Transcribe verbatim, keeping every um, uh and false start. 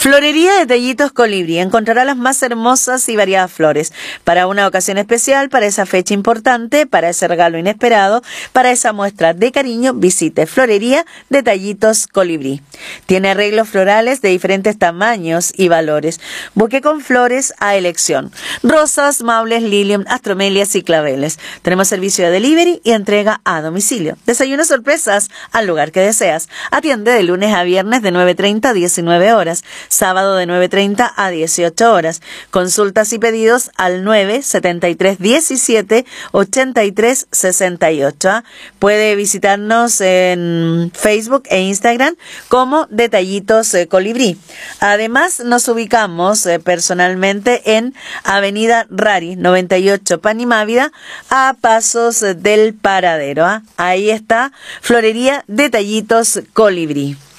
Florería Detallitos Colibrí. Encontrará las más hermosas y variadas flores para una ocasión especial, para esa fecha importante, para ese regalo inesperado, para esa muestra de cariño. Visite Florería Detallitos Colibrí. Tiene arreglos florales de diferentes tamaños y valores. Buque con flores a elección: rosas, maules, lilium, astromelias y claveles. Tenemos servicio de delivery y entrega a domicilio. Desayunos sorpresas al lugar que deseas. Atiende de lunes a viernes de nueve treinta a diecinueve horas. Sábado de nueve treinta a dieciocho horas. Consultas y pedidos al nueve setenta y tres diecisiete ochenta y tres sesenta y ocho. ¿eh? Puede visitarnos en Facebook e Instagram como Detallitos eh, Colibrí. Además, nos ubicamos eh, personalmente en Avenida Rari noventa y ocho Panimávida, a pasos eh, del Paradero. ¿eh? Ahí está Florería Detallitos Colibrí.